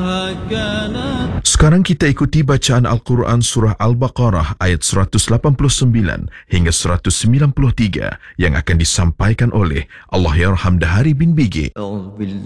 Sekarang kita ikuti bacaan Al-Quran Surah Al-Baqarah ayat 189 hingga 193 yang akan disampaikan oleh Allahyarham Dahari bin Bigi.